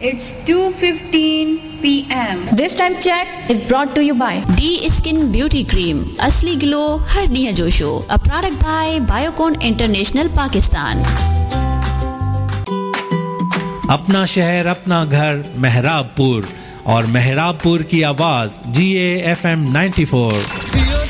It's 2:15 p.m. This time check is brought to you by D-Skin Beauty Cream. असली glow हर निया जोशो. A product by Biocon International Pakistan. अपना शहर अपना घर मेहराबपुर और मेहराबपुर की आवाज GAFM 94